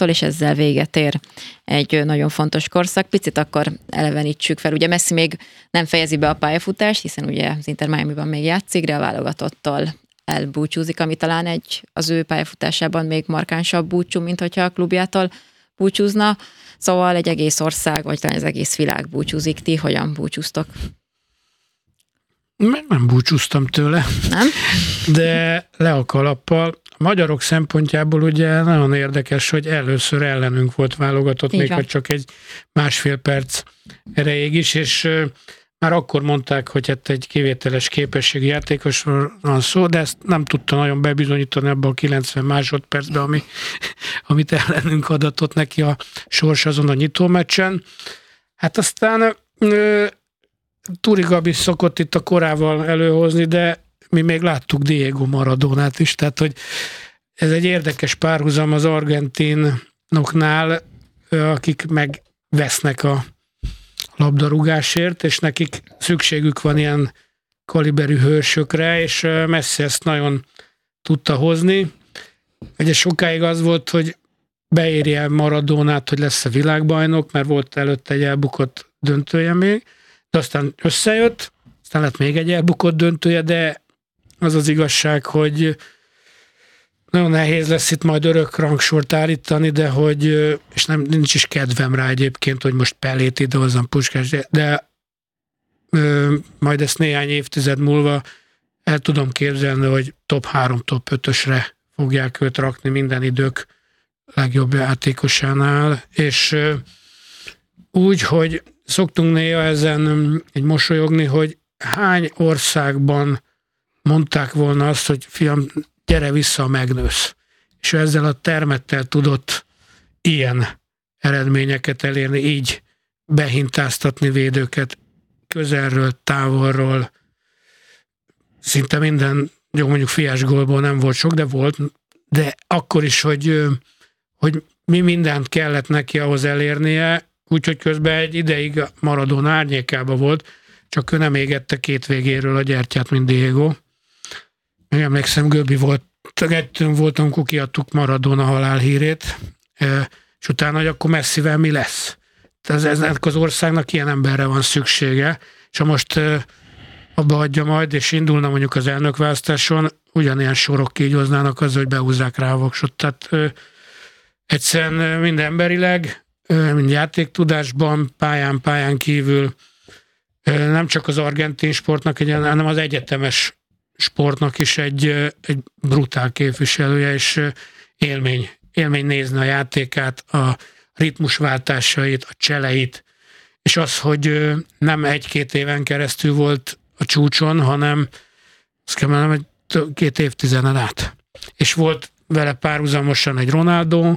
válogatott és ezzel véget ér egy nagyon fontos korszak. Picit akkor elevenítsük fel. Ugye Messi még nem fejezi be a pályafutást, hiszen ugye az Inter Miamiban még játszik, de a válogatottól elbúcsúzik, ami talán az ő pályafutásában még markánsabb búcsú, mint hogyha a klubjától búcsúzna. Szóval egy egész ország, vagy talán az egész világ búcsúzik. Ti hogyan búcsúztok? Nem búcsúztam tőle. Nem? De le a kalappal. A magyarok szempontjából ugye nagyon érdekes, hogy először ellenünk volt válogatott, még ha csak egy másfél perc erejéig is, és már akkor mondták, hogy hát egy kivételes képességi játékosról van szó, de ezt nem tudta nagyon bebizonyítani abban a 90 másodpercben, amit ellenünk adatott neki a sors azon a nyitómeccsen. Hát aztán Turi Gabi szokott itt a korával előhozni, de mi még láttuk Diego Maradónát is, tehát hogy ez egy érdekes párhuzam az argentinoknál, akik megvesznek a labdarúgásért, és nekik szükségük van ilyen kaliberű hősökre, és Messi ezt nagyon tudta hozni. Ugye sokáig az volt, hogy beérje Maradónát, hogy lesz a világbajnok, mert volt előtte egy elbukott döntője még, de aztán összejött, aztán lett még egy elbukott döntője, de az az igazság, hogy nagyon nehéz lesz itt majd örök rangsort állítani, de hogy, és nincs is kedvem rá egyébként, hogy most Pelét idehozzam Puskás, de majd ezt néhány évtized múlva el tudom képzelni, hogy top 3, top 5-ösre fogják őt rakni minden idők legjobb játékosánál, és úgy, hogy szoktunk néha ezen egy mosolyogni, hogy hány országban mondták volna azt, hogy fiam, gyere vissza, megnősz. És ezzel a termettel tudott ilyen eredményeket elérni, így behintáztatni védőket közelről, távolról. Szinte minden, jó mondjuk fiás gólból nem volt sok, de volt, de akkor is, hogy mi mindent kellett neki ahhoz elérnie, úgyhogy közben egy ideig Maradona árnyékába volt, csak ő nem égette két végéről a gyertyát, mint Diego. Még emlékszem, Göbbi volt, kettőn voltam, amikor kiadtuk Maradona halálhírét, és utána, hogy akkor Messivel mi lesz? Ennek az országnak ilyen emberre van szüksége, és ha most abba hagyja majd, és indulna mondjuk az elnökválasztáson, ugyanilyen sorok kígyoznának az, hogy behúzzák rá a voksot. Tehát egyszerűen mind emberileg, mind játéktudásban, pályán kívül nem csak az argentin sportnak, hanem az egyetemes sportnak is egy brutál képviselője, és élmény nézni a játékát, a ritmusváltásait, a cseleit, és az, hogy nem 1-2 éven keresztül volt a csúcson, hanem azt kell mondanom, hogy 2 évtizeden át. És volt vele párhuzamosan egy Ronaldo,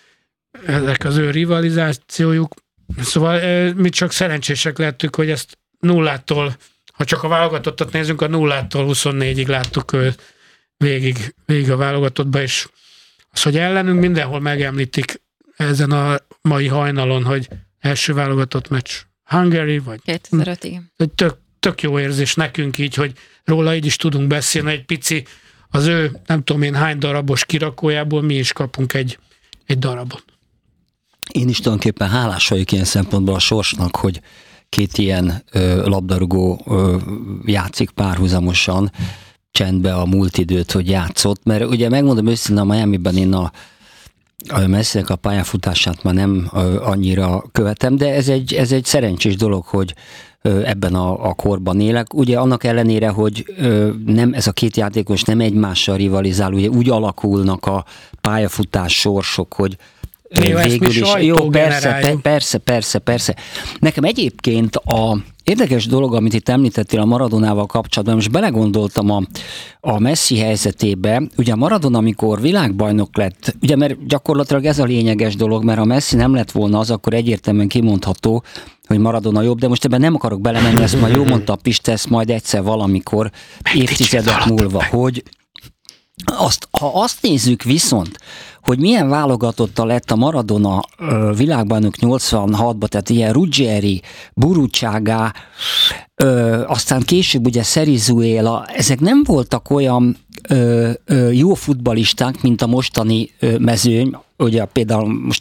ezek az ő rivalizációjuk. Szóval mi csak szerencsések lettük, hogy ezt nullától, ha csak a válogatottat nézzünk, a 0-tól 24-ig láttuk végig a válogatottba, és az, hogy ellenünk mindenhol megemlítik ezen a mai hajnalon, hogy első válogatott meccs Hungary, vagy 2005, igen. Tök jó érzés nekünk így, hogy róla így is tudunk beszélni, egy pici az ő, nem tudom én hány darabos kirakójából mi is kapunk egy darabot. Én is tulajdonképpen hálás vagyok ilyen szempontból a sorsnak, hogy két ilyen labdarúgó játszik párhuzamosan csendbe a múlt időt, hogy játszott, mert ugye megmondom őszintén, a Miamiben én a Messinek a pályafutását már nem annyira követem, de ez egy szerencsés dolog, hogy ebben a korban élek. Ugye annak ellenére, hogy nem ez a két játékos nem egymással rivalizál, ugye úgy alakulnak a pályafutás sorsok, hogy végül is. Jó, persze. Nekem egyébként a érdekes dolog, amit itt említettél a Maradonával kapcsolatban, most belegondoltam a Messi helyzetébe. Ugye a Maradona, amikor világbajnok lett, ugye mert gyakorlatilag ez a lényeges dolog, mert ha Messi nem lett volna az, akkor egyértelműen kimondható, hogy Maradona jobb, de most ebben nem akarok belemenni, ezt majd jól mondta a Piste, ezt majd egyszer valamikor évtizedek múlva, hogy ha azt nézzük viszont, hogy milyen válogatottal lett a Maradona világbajnok 86-ban, tehát ilyen Ruggeri, Burruchaga, aztán később ugye Cerisuela, ezek nem voltak olyan jó futballisták, mint a mostani mezőny, ugye például most